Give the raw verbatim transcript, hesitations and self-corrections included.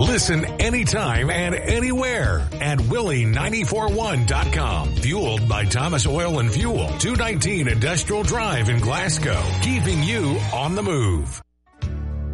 Listen anytime and anywhere at Willie nine four one dot com. Fueled by Thomas Oil and Fuel, two nineteen Industrial Drive in Glasgow. Keeping you on the move.